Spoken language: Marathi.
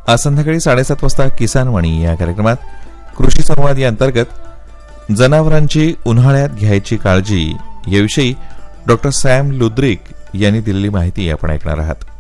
आज संध्याकाळी 7:30 वाजता किसानवाणी या कार्यक्रमात कृषी संवाद या अंतर्गत जनावरांची उन्हाळ्यात घ्यायची काळजी याविषयी डॉक्टर सॅम लुद्रिक यांनी दिलेली माहिती आपण ऐकणार आहात.